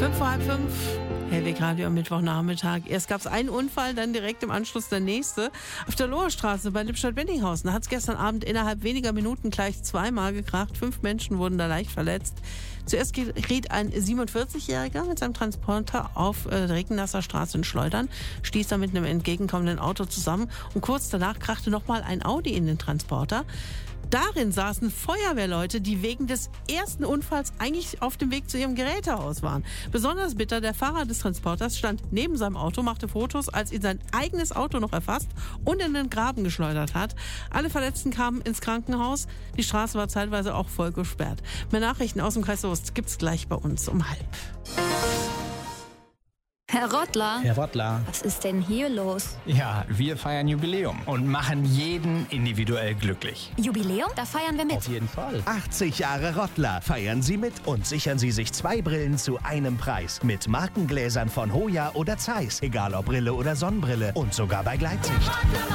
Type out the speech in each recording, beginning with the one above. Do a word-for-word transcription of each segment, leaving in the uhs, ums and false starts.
Fünf vor halb fünf, Hellweg Radio am Mittwochnachmittag. Erst gab es einen Unfall, dann direkt im Anschluss der nächste. Auf der Loherstraße bei Lippstadt-Wenninghausen hat es gestern Abend innerhalb weniger Minuten gleich zweimal gekracht. Fünf Menschen wurden da leicht verletzt. Zuerst geriet ein siebenundvierzigjähriger mit seinem Transporter auf äh, der Reckennasser Straße in Schleudern, stieß da mit einem entgegenkommenden Auto zusammen und kurz danach krachte nochmal ein Audi in den Transporter. Darin saßen Feuerwehrleute, die wegen des ersten Unfalls eigentlich auf dem Weg zu ihrem Gerätehaus waren. Besonders bitter, der Fahrer des Transporters stand neben seinem Auto, machte Fotos, als ihn sein eigenes Auto noch erfasst und in den Graben geschleudert hat. Alle Verletzten kamen ins Krankenhaus. Die Straße war zeitweise auch voll gesperrt. Mehr Nachrichten aus dem Kreis Soest gibt's gleich bei uns um halb. Herr Rottler. Herr Rottler. Was ist denn hier los? Ja, wir feiern Jubiläum und machen jeden individuell glücklich. Jubiläum? Da feiern wir mit. Auf jeden Fall. achtzig Jahre Rottler. Feiern Sie mit und sichern Sie sich zwei Brillen zu einem Preis. Mit Markengläsern von Hoya oder Zeiss. Egal ob Brille oder Sonnenbrille. Und sogar bei Gleitsicht.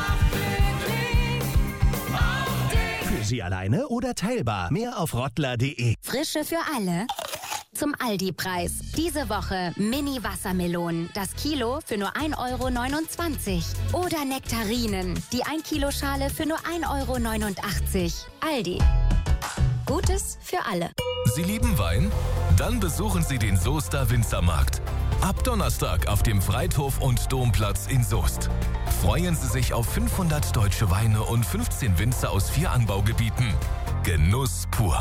Für Sie alleine oder teilbar. Mehr auf rottler punkt de. Frische für alle. Zum Aldi-Preis. Diese Woche Mini-Wassermelonen. Das Kilo für nur ein Euro neunundzwanzig. Oder Nektarinen. Die ein Kilo Schale für nur ein Euro neunundachtzig. Aldi. Gutes für alle. Sie lieben Wein? Dann besuchen Sie den Soester Winzermarkt. Ab Donnerstag auf dem Freithof und Domplatz in Soest. Freuen Sie sich auf fünfhundert deutsche Weine und fünfzehn Winzer aus vier Anbaugebieten. Genuss pur.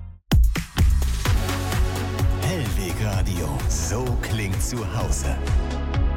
Hellweg Radio. So klingt zu Hause.